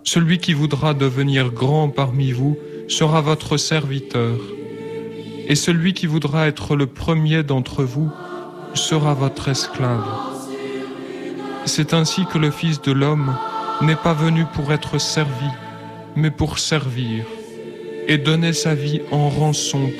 Celui qui voudra devenir grand parmi vous sera votre serviteur, et celui qui voudra être le premier d'entre vous sera votre esclave. C'est ainsi que le Fils de l'homme n'est pas venu pour être servi, mais pour servir, et donner sa vie en rançon